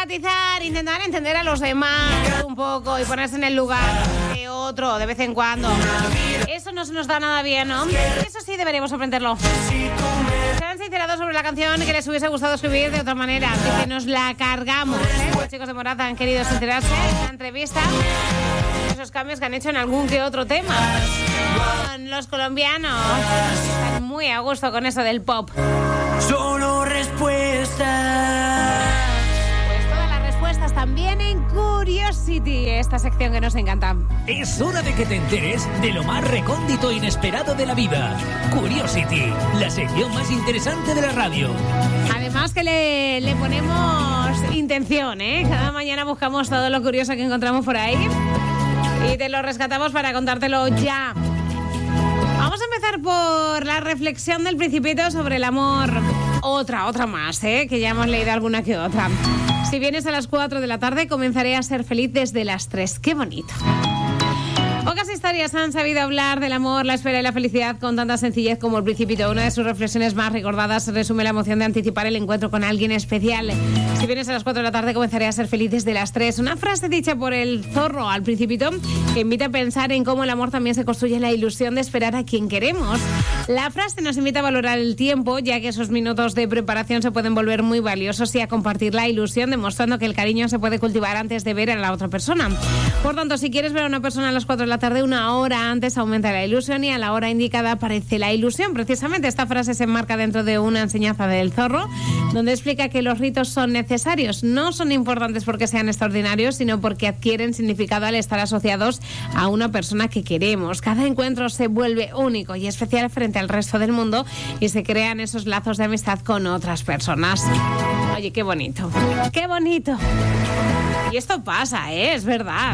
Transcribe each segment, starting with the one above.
empatizar, intentar entender a los demás un poco y ponerse en el lugar de otro de vez en cuando. Eso no se nos da nada bien, ¿no? Eso sí deberíamos aprenderlo. Se han sincerado sobre la canción que les hubiese gustado escribir de otra manera. Que nos la cargamos. Los chicos de Morata han querido sincerarse en la entrevista. Esos cambios que han hecho en algún que otro tema. Los colombianos están muy a gusto con eso del pop. Solo respuestas. Pues todas las respuestas también en Curiosity, esta sección que nos encanta. Es hora de que te enteres de lo más recóndito e inesperado de la vida. Curiosity, la sección más interesante de la radio. Además que le ponemos intención, ¿eh? Cada mañana buscamos todo lo curioso que encontramos por ahí y te lo rescatamos para contártelo ya. Vamos a empezar por la reflexión del Principito sobre el amor. Otra más, que ya hemos leído alguna que otra. Si vienes a las 4 de la tarde, comenzaré a ser feliz desde las 3. ¡Qué bonito! Pocas historias han sabido hablar del amor, la espera y la felicidad con tanta sencillez como el Principito. Una de sus reflexiones más recordadas resume la emoción de anticipar el encuentro con alguien especial. Si vienes a las 4 de la tarde, comenzaré a ser feliz desde las 3. Una frase dicha por el zorro al Principito que invita a pensar en cómo el amor también se construye en la ilusión de esperar a quien queremos. La frase nos invita a valorar el tiempo, ya que esos minutos de preparación se pueden volver muy valiosos, y a compartir la ilusión, demostrando que el cariño se puede cultivar antes de ver a la otra persona. Por tanto, si quieres ver a una persona a las 4 de la tarde, una hora antes aumenta la ilusión y a la hora indicada aparece la ilusión. Precisamente esta frase se enmarca dentro de una enseñanza del zorro, donde explica que los ritos son necesarios. No son importantes porque sean extraordinarios, sino porque adquieren significado al estar asociados a una persona que queremos. Cada encuentro se vuelve único y especial frente al resto del mundo y se crean esos lazos de amistad con otras personas. Oye, qué bonito. ¡Qué bonito! Y esto pasa, es verdad.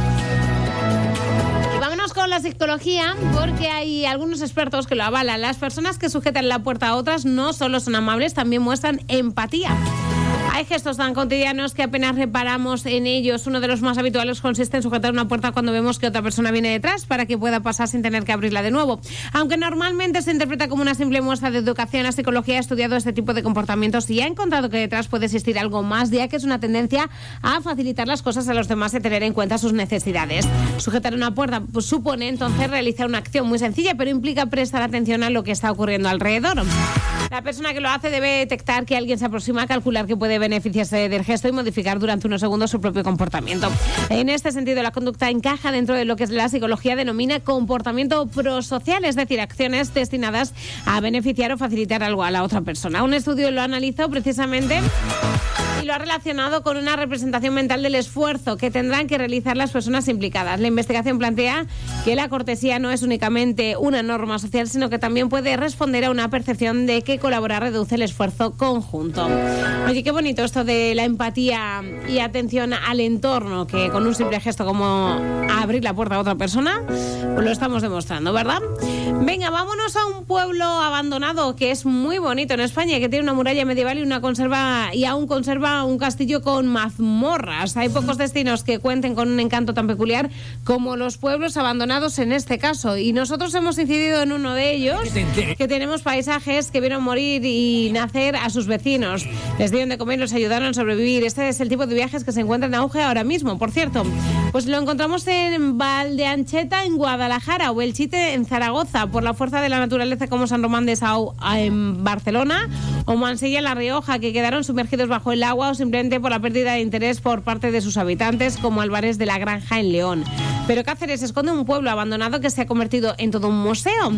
Vámonos con la psicología, porque hay algunos expertos que lo avalan. Las personas que sujetan la puerta a otras no solo son amables, también muestran empatía. Hay gestos tan cotidianos que apenas reparamos en ellos. Uno de los más habituales consiste en sujetar una puerta cuando vemos que otra persona viene detrás para que pueda pasar sin tener que abrirla de nuevo. Aunque normalmente se interpreta como una simple muestra de educación, la psicología ha estudiado este tipo de comportamientos y ha encontrado que detrás puede existir algo más, ya que es una tendencia a facilitar las cosas a los demás y tener en cuenta sus necesidades. Sujetar una puerta pues supone entonces realizar una acción muy sencilla, pero implica prestar atención a lo que está ocurriendo alrededor. La persona que lo hace debe detectar que alguien se aproxima, calcular que puede beneficiarse del gesto y modificar durante unos segundos su propio comportamiento. En este sentido, la conducta encaja dentro de lo que la psicología denomina comportamiento prosocial, es decir, acciones destinadas a beneficiar o facilitar algo a la otra persona. Un estudio lo analizó precisamente y lo ha relacionado con una representación mental del esfuerzo que tendrán que realizar las personas implicadas. La investigación plantea que la cortesía no es únicamente una norma social, sino que también puede responder a una percepción de que colaborar reduce el esfuerzo conjunto. Oye, qué bonito esto de la empatía y atención al entorno, que con un simple gesto como abrir la puerta a otra persona, pues lo estamos demostrando, ¿verdad? Venga, vámonos a un pueblo abandonado que es muy bonito en España, que tiene una muralla medieval y aún conserva un castillo con mazmorras. Hay pocos destinos que cuenten con un encanto tan peculiar como los pueblos abandonados en este caso, y nosotros hemos incidido en uno de ellos, que tenemos paisajes que vieron morir y nacer a sus vecinos. Les dieron de comer y los ayudaron a sobrevivir. Este es el tipo de viajes que se encuentran en auge ahora mismo, por cierto. Pues lo encontramos en Valdeancheta, en Guadalajara, o Elchite, en Zaragoza, por la fuerza de la naturaleza, como San Román de Sau en Barcelona, o Mansilla en La Rioja, que quedaron sumergidos bajo el agua, o simplemente por la pérdida de interés por parte de sus habitantes, como Álvarez de la Granja en León. Pero Cáceres esconde un pueblo abandonado que se ha convertido en todo un museo.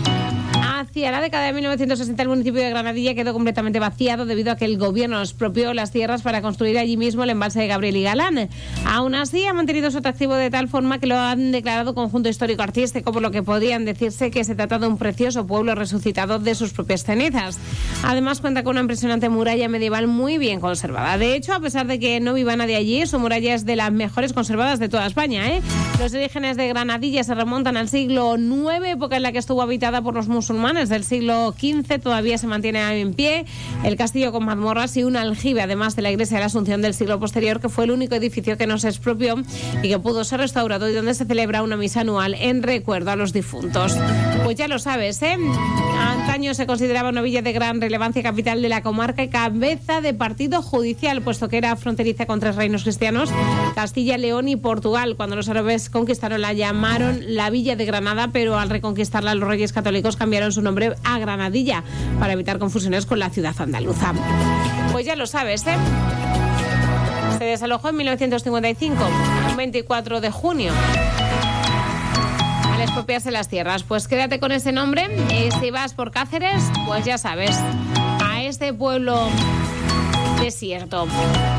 Hacia la década de 1960 el municipio de Granadilla quedó completamente vaciado debido a que el gobierno expropió las tierras para construir allí mismo el embalse de Gabriel y Galán. Aún así ha mantenido su atractivo de tal forma que lo han declarado conjunto histórico-artístico, por lo que podrían decirse que se trata de un precioso pueblo resucitado de sus propias cenizas. Además cuenta con una impresionante muralla medieval muy bien conservada. De hecho, a pesar de que no viva nadie allí, su muralla es de las mejores conservadas de toda España, Los orígenes de Granadilla se remontan al siglo IX, época en la que estuvo habitada por los musulmanes. Del siglo XV todavía se mantiene en pie el castillo con mazmorras y un aljibe, además de la iglesia de la Asunción del siglo posterior, que fue el único edificio que no se expropió y que pudo ser restaurado, y donde se celebra una misa anual en recuerdo a los difuntos. Pues ya lo sabes, ¿eh? Antaño se consideraba una villa de gran relevancia, capital de la comarca y cabeza de partido judicial, puesto que era fronteriza con 3 reinos cristianos, Castilla, León y Portugal. Cuando los árabes conquistaron la llamaron la Villa de Granada, pero al reconquistarla los reyes católicos cambiaron su nombre a Granadilla para evitar confusiones con la ciudad andaluza. Pues ya lo sabes, ¿eh? Se desalojó en 1955, un 24 de junio. Al expropiarse las tierras. Pues quédate con ese nombre. Si vas por Cáceres, pues ya sabes, a este pueblo desierto.